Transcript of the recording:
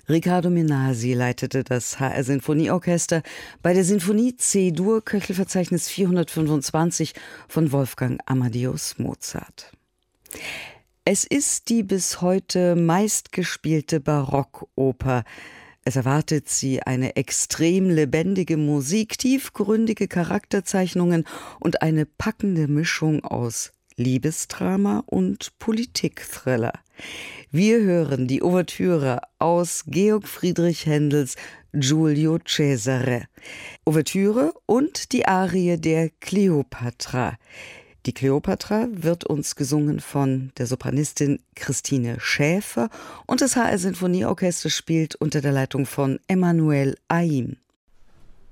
Riccardo Minasi leitete das HR Sinfonieorchester bei der Sinfonie C-Dur, Köchelverzeichnis 425 von Wolfgang Amadeus Mozart. Es ist die bis heute meistgespielte Barockoper. Es erwartet sie eine extrem lebendige Musik, tiefgründige Charakterzeichnungen und eine packende Mischung aus Liebesdrama und Politikthriller. Wir hören die Ouvertüre aus Georg Friedrich Händels Giulio Cesare. Ouvertüre und die Arie der Kleopatra. Die Kleopatra wird uns gesungen von der Sopranistin Christine Schäfer und das HR Sinfonieorchester spielt unter der Leitung von Emmanuel Haim.